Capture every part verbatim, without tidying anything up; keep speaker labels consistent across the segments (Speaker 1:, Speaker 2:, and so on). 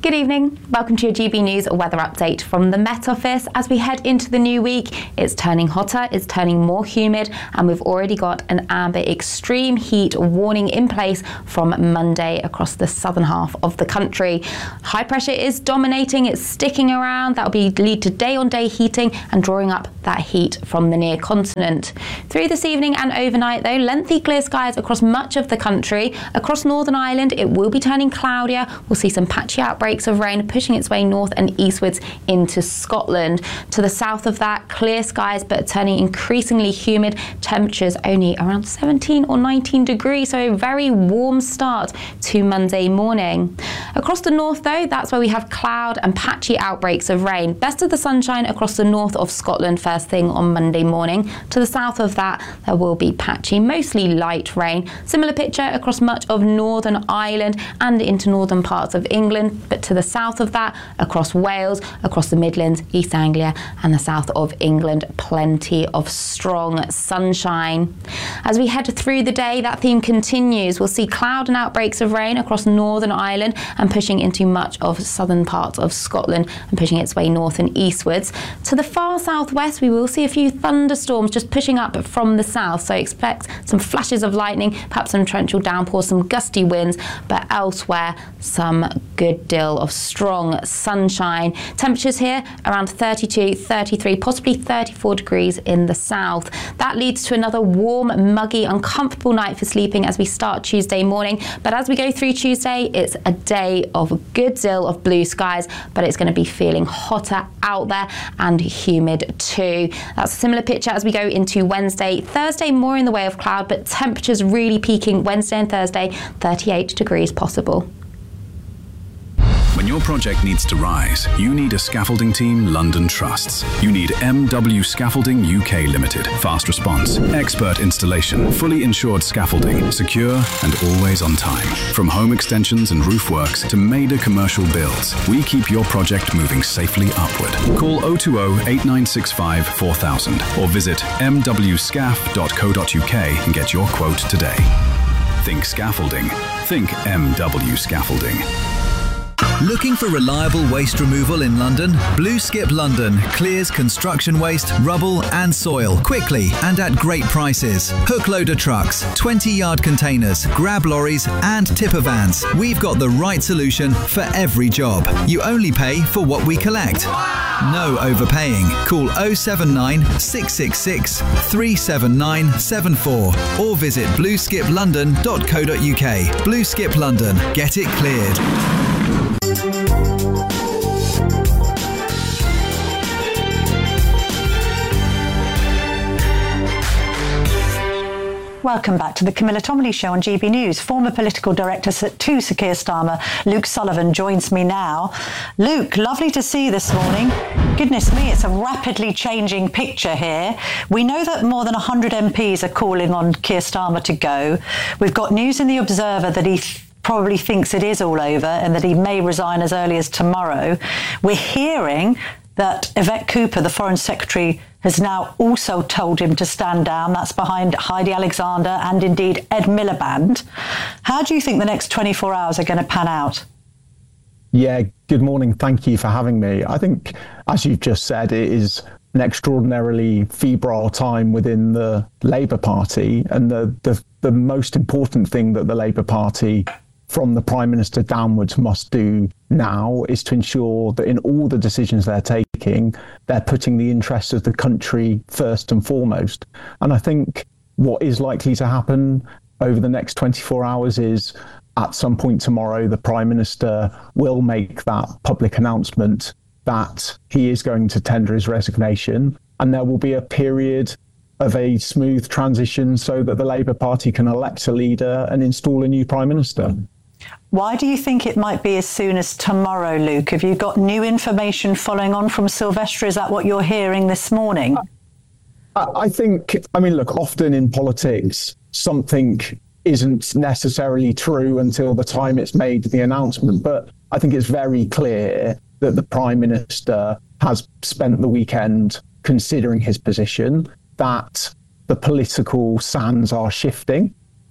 Speaker 1: Good evening. Welcome to your G B News weather update from the Met Office. As we head into the new week, it's turning hotter, it's turning more humid, and we've already got an amber extreme heat warning in place from Monday across the southern half of the country. High pressure is dominating, it's sticking around. That'll be lead to day-on-day heating and drawing up that heat from the near continent. Through this evening and overnight, though, lengthy clear skies across much of the country. Across Northern Ireland, it will be turning cloudier. We'll see some patchy outbreaks of rain pushing its way north and eastwards into Scotland. To the south of that, clear skies but turning increasingly humid. Temperatures only around seventeen or nineteen degrees, so a very warm start to Monday morning. Across the north, though, that's where we have cloud and patchy outbreaks of rain. Best of the sunshine across the north of Scotland first thing on Monday morning. To the south of that, there will be patchy, mostly light rain. Similar picture across much of Northern Ireland and into northern parts of England, but to the south of that, across Wales, across the Midlands, East Anglia and the south of England, plenty of strong sunshine. As we head through the day, that theme continues. We'll see cloud and outbreaks of rain across Northern Ireland and pushing into much of southern parts of Scotland and pushing its way north and eastwards. To the far southwest, we will see a few thunderstorms just pushing up from the south, so expect some flashes of lightning, perhaps some torrential downpours, some gusty winds, but elsewhere some good deal of strong sunshine. Temperatures here around thirty-two, thirty-three, possibly thirty-four degrees in the south. That leads to another warm, muggy, uncomfortable night for sleeping as we start Tuesday morning. But as we go through Tuesday, it's a day of a good deal of blue skies, but it's going to be feeling hotter out there and humid too. That's a similar picture as we go into Wednesday. Thursday, more in the way of cloud, but temperatures really peaking Wednesday and Thursday, thirty-eight degrees possible.
Speaker 2: When your project needs to rise, you need a scaffolding team London trusts. You need M W Scaffolding U K Limited. Fast response, expert installation, fully insured scaffolding, secure and always on time. From home extensions and roof works to major commercial builds, we keep your project moving safely upward. Call oh two oh, eight nine six five, four thousand or visit m w scaff dot co dot u k and get your quote today. Think scaffolding. Think M W Scaffolding.
Speaker 3: Looking for reliable waste removal in London? Blue Skip London clears construction waste, rubble and soil quickly and at great prices. Hook loader trucks, twenty yard containers, grab lorries and tipper vans. We've got the right solution for every job. You only pay for what we collect. No overpaying. Call oh seven nine, six six six, three seven nine seven four or visit blue skip london dot co dot u k. Blue Skip London. Get it cleared.
Speaker 4: Welcome back to the Camilla Tominey Show on G B News. Former political director to Sir Keir Starmer, Luke Sullivan, joins me now. Luke, lovely to see you this morning. Goodness me, it's a rapidly changing picture here. We know that more than one hundred M Ps are calling on Keir Starmer to go. We've got news in The Observer that he th- probably thinks it is all over and that he may resign as early as tomorrow. We're hearing that Yvette Cooper, the Foreign Secretary, has now also told him to stand down. That's behind Heidi Alexander and indeed Ed Miliband. How do you think the next twenty-four hours are going to pan out?
Speaker 5: Yeah, good morning. Thank you for having me. I think, as you've just said, it is an extraordinarily febrile time within the Labour Party. And the, the, the most important thing that the Labour Party from the Prime Minister downwards must do now is to ensure that in all the decisions they're taking, they're putting the interests of the country first and foremost. And I think what is likely to happen over the next twenty-four hours is at some point tomorrow, the Prime Minister will make that public announcement that he is going to tender his resignation, and there will be a period of a smooth transition so that the Labour Party can elect a leader and install a new Prime Minister.
Speaker 4: Why do you think it might be as soon as tomorrow, Luke? Have you got new information following on from Sylvester? Is that what you're hearing this morning?
Speaker 5: I think, I mean, look, often in politics, something isn't necessarily true until the time it's made the announcement. But I think it's very clear that the Prime Minister has spent the weekend considering his position, that the political sands are shifting,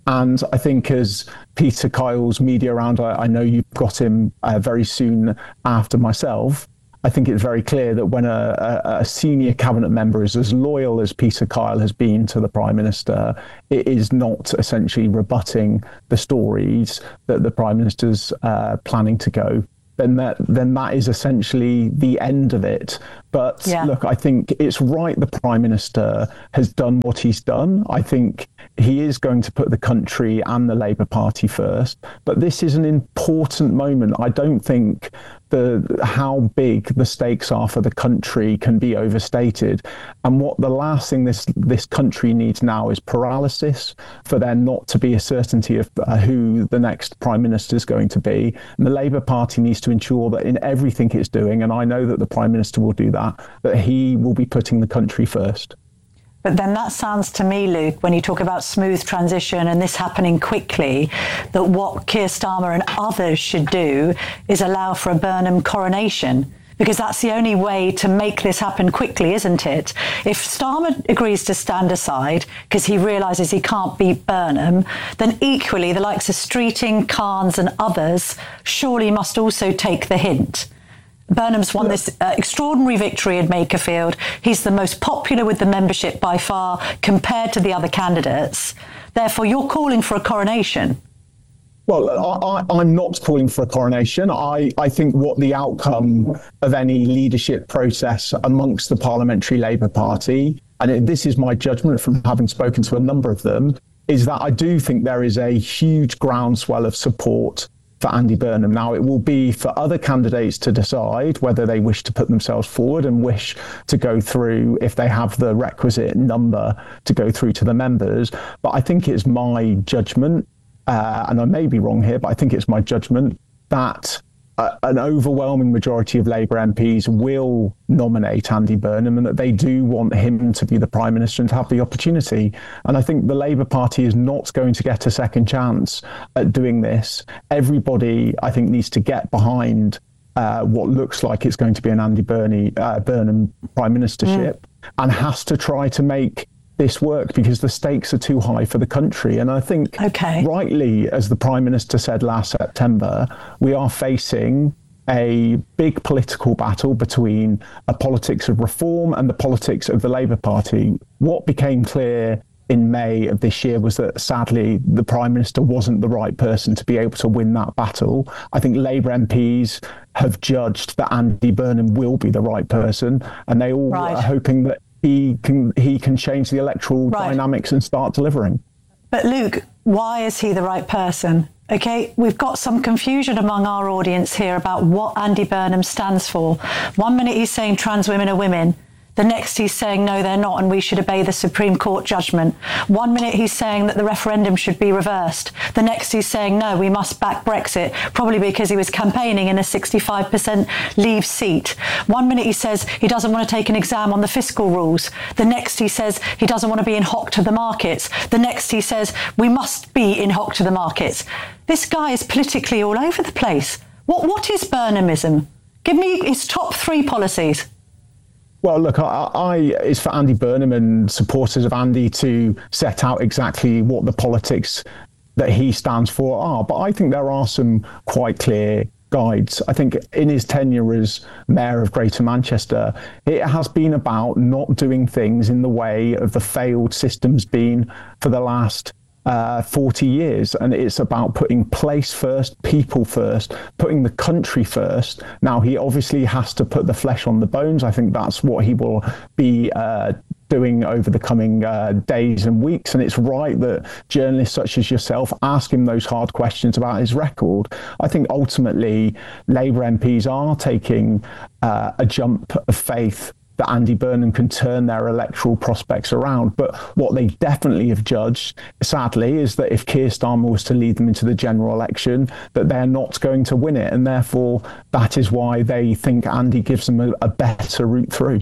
Speaker 5: And I think as Peter Kyle's media round, I, I know you've got him uh, very soon after myself. I think it's very clear that when a, a, a senior cabinet member is as loyal as Peter Kyle has been to the Prime Minister, it is not essentially rebutting the stories that the Prime Minister's uh, planning to go. Then that then that is essentially the end of it. But yeah. Look, I think it's right the Prime Minister has done what he's done. I think he is going to put the country and the Labour Party first. But this is an important moment. I don't think the how big the stakes are for the country can be overstated. And what the last thing this this country needs now is paralysis, for there not to be a certainty of uh, who the next Prime Minister is going to be. And the Labour Party needs to ensure that in everything it's doing, and I know that the Prime Minister will do that, that he will be putting the country first.
Speaker 4: But then that sounds to me, Luke, when you talk about smooth transition and this happening quickly, that what Keir Starmer and others should do is allow for a Burnham coronation, because that's the only way to make this happen quickly, isn't it? If Starmer agrees to stand aside because he realises he can't beat Burnham, then equally the likes of Streeting, Carnes and others surely must also take the hint. Burnham's won this uh, extraordinary victory in Makerfield. He's the most popular with the membership by far compared to the other candidates. Therefore, you're calling for a coronation.
Speaker 5: Well, I, I, I'm not calling for a coronation. I, I think what the outcome of any leadership process amongst the Parliamentary Labour Party, and it, this is my judgment from having spoken to a number of them, is that I do think there is a huge groundswell of support for Andy Burnham. Now, it will be for other candidates to decide whether they wish to put themselves forward and wish to go through, if they have the requisite number, to go through to the members. But I think it's my judgment, uh, and I may be wrong here, but I think it's my judgment that uh, an overwhelming majority of Labour M Ps will nominate Andy Burnham, and that they do want him to be the Prime Minister and to have the opportunity. And I think the Labour Party is not going to get a second chance at doing this. Everybody, I think, needs to get behind uh, what looks like it's going to be an Andy Burney, uh, Burnham Prime Ministership, mm. and has to try to make this work, because the stakes are too high for the country. And I think okay. rightly, as the Prime Minister said last September, we are facing a big political battle between a politics of reform and the politics of the Labour Party. What became clear in May of this year was that, sadly, the Prime Minister wasn't the right person to be able to win that battle. I think Labour M Ps have judged that Andy Burnham will be the right person, and they all right. are hoping that he can he can change the electoral right. dynamics and start delivering.
Speaker 4: But Luke, why is he the right person? OK, we've got some confusion among our audience here about what Andy Burnham stands for. One minute he's saying trans women are women. The next he's saying, no, they're not, and we should obey the Supreme Court judgment. One minute he's saying that the referendum should be reversed. The next he's saying, no, we must back Brexit, probably because he was campaigning in a sixty-five percent Leave seat. One minute he says he doesn't want to take an exam on the fiscal rules. The next he says he doesn't want to be in hock to the markets. The next he says we must be in hock to the markets. This guy is politically all over the place. What What is Burnhamism? Give me his top three policies.
Speaker 5: Well, look, I, I it's for Andy Burnham and supporters of Andy to set out exactly what the politics that he stands for are. But I think there are some quite clear guides. I think in his tenure as Mayor of Greater Manchester, it has been about not doing things in the way of the failed system's been for the last Uh, forty years, and it's about putting place first, people first, putting the country first. Now, he obviously has to put the flesh on the bones. I think that's what he will be uh, doing over the coming uh, days and weeks, and it's right that journalists such as yourself ask him those hard questions about his record. I think ultimately Labour M Ps are taking uh, a jump of faith that Andy Burnham can turn their electoral prospects around. But what they definitely have judged, sadly, is that if Keir Starmer was to lead them into the general election, that they're not going to win it. And therefore, that is why they think Andy gives them a, a better route through.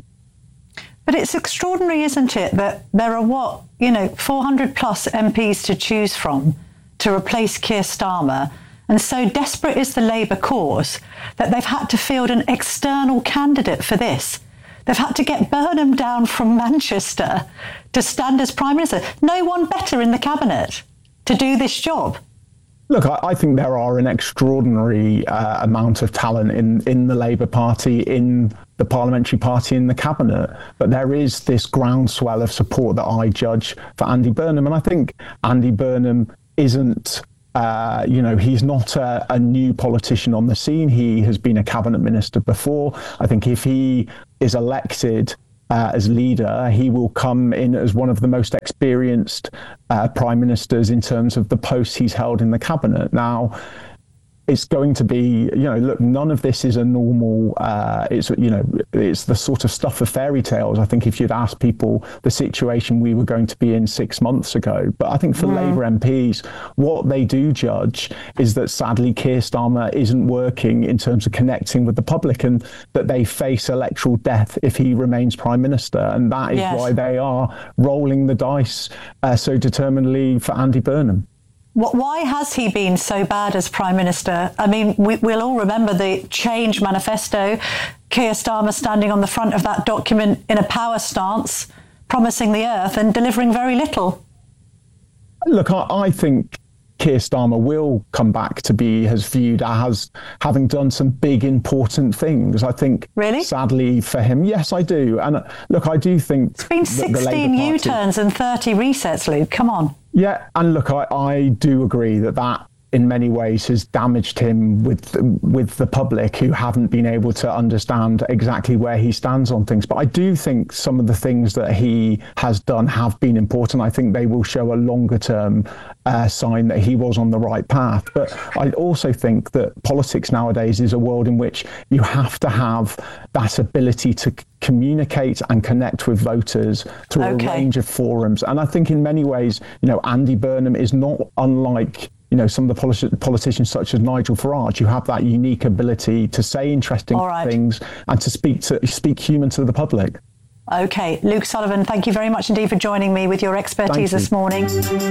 Speaker 4: But it's extraordinary, isn't it, that there are, what, you know, four hundred plus M Ps to choose from to replace Keir Starmer. And so desperate is the Labour cause that they've had to field an external candidate for this. They've had to get Burnham down from Manchester to stand as Prime Minister. No one better in the cabinet. to do this job?
Speaker 5: Look, I, I think there are an extraordinary uh, amount of talent in, in the Labour Party, in the parliamentary party, in the cabinet. But there is this groundswell of support that I judge for Andy Burnham. And I think Andy Burnham isn't, uh, you know, he's not a, a new politician on the scene. He has been a cabinet minister before. I think if he is elected Uh, as leader, he will come in as one of the most experienced uh, prime ministers in terms of the posts he's held in the cabinet. Now, it's going to be, you know, look, none of this is a normal, uh, it's, you know, it's the sort of stuff of fairy tales. I think if you'd asked people the situation we were going to be in six months ago, but I think for yeah. Labour M Ps, what they do judge is that sadly Keir Starmer isn't working in terms of connecting with the public, and that they face electoral death if he remains Prime Minister. And that is yes. why they are rolling the dice uh, so determinedly for Andy Burnham.
Speaker 4: Why has he been so bad as Prime Minister? I mean, we, we'll all remember the Change Manifesto, Keir Starmer standing on the front of that document in a power stance, promising the earth and delivering very little.
Speaker 5: Look, I, I think Keir Starmer will come back to be as viewed as having done some big, important things. I think,
Speaker 4: really?
Speaker 5: Sadly for him, yes, I do. And uh, look, I do think...
Speaker 4: It's been sixteen U-turns and thirty resets, Luke. Come on.
Speaker 5: Yeah, and look, I, I do agree that that in many ways has damaged him with with the public, who haven't been able to understand exactly where he stands on things. But I do think some of the things that he has done have been important. I think they will show a longer term uh, sign that he was on the right path. But I also think that politics nowadays is a world in which you have to have that ability to communicate and connect with voters through okay. a range of forums. And I think in many ways, you know, Andy Burnham is not unlike, you know, some of the politi- politicians such as Nigel Farage, who have that unique ability to say interesting right. things and to speak to speak human to the public.
Speaker 4: Okay, Luke Sullivan, thank you very much indeed for joining me with your expertise this morning.